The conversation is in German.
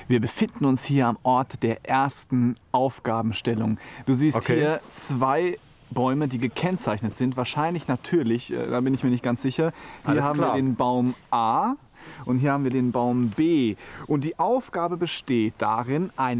Wir befinden uns hier am Ort der ersten Aufgabenstellung. Du siehst hier 2 Bäume, die gekennzeichnet sind, wahrscheinlich natürlich, da bin ich mir nicht ganz sicher. Hier haben wir den Baum A und hier haben wir den Baum B. Und die Aufgabe besteht darin, ein